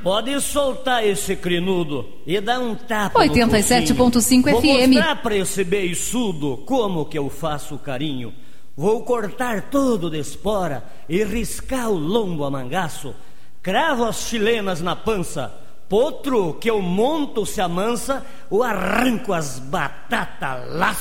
Pode soltar esse crinudo e dar um tapa 87.5 Vou FM. mostrar pra esse beiçudo como que eu faço carinho. Vou cortar todo de espora e riscar o lombo a mangaço. Cravo as chilenas na pança. Potro que eu monto se amansa, ou arranco as batatas laço.